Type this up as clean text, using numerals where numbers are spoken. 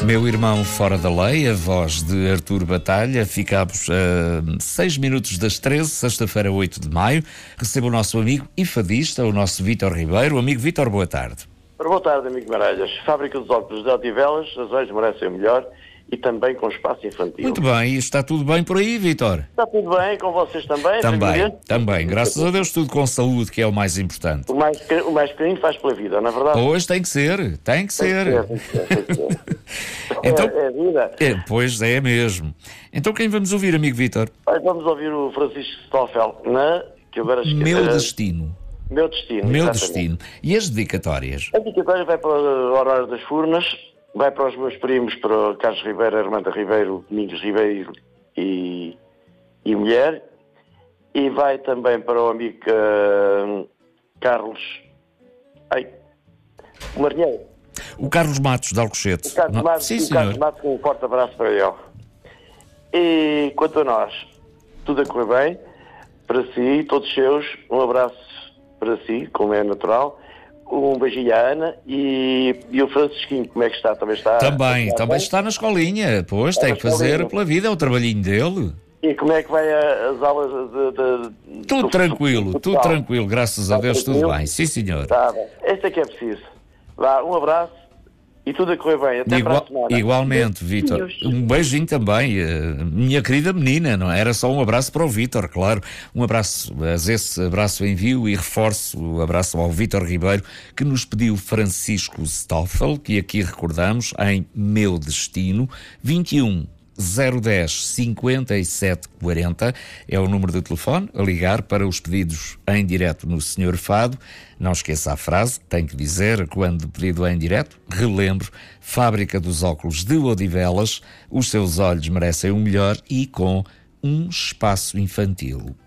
Meu irmão fora da lei, a voz de Artur Batalha. Ficámos a 6 minutos das 13, sexta-feira, 8 de maio. Recebo o nosso amigo e fadista, o nosso Vítor Ribeiro. Amigo Vítor, boa tarde. Boa tarde, amigo Maralhas. Fábrica dos óculos de Odivelas, as olhos merecem o melhor e também com espaço infantil. Muito bem, e está tudo bem por aí, Vítor? Está tudo bem, com vocês também? Também. Graças a Deus, tudo com saúde, que é o mais importante. O mais pequenino faz pela vida, não é verdade? Pois, tem que ser. Tem que ser. Então, é vida. Pois é mesmo. Então quem vamos ouvir, amigo Vítor? Vamos ouvir o Francisco Stoffel, que agora Meu Destino. Meu Destino. Meu exatamente. Destino. E as dedicatórias? A dedicatória vai para a Aurora das Furnas, vai para os meus primos, para o Carlos Ribeiro, a Armanda Ribeiro, Domingos Ribeiro e mulher, e vai também para o amigo Carlos Marinheiro. O Carlos Matos de Alcochete. O Carlos Matos, Sim, o senhor. Carlos Matos, com um forte abraço para ele. E quanto a nós, tudo a correr bem, para si, todos seus, um abraço para si, como é natural, um beijinho à Ana e o Francisquinho, como é que está? Também está? Também está na escolinha, pois, tem que fazer pela vida, é o trabalhinho dele. E como é que vai as aulas de Tudo tranquilo, graças a Deus, tudo bem, sim senhor. Tá bem. Este é que é preciso. Vá, um abraço e tudo a correr bem. Até para a semana. Igualmente, Vítor. Um beijinho também, minha querida menina, não é? Era só um abraço para o Vítor, claro. Um abraço, mas esse abraço envio e reforço o abraço ao Vítor Ribeiro, que nos pediu Francisco Stoffel, que aqui recordamos em Meu Destino, 21 010 57 40 é o número de telefone a ligar para os pedidos em direto no Senhor Fado. Não esqueça a frase, tem que dizer quando pedido em direto. Relembro, Fábrica dos Óculos de Odivelas, os seus olhos merecem o melhor e com um espaço infantil.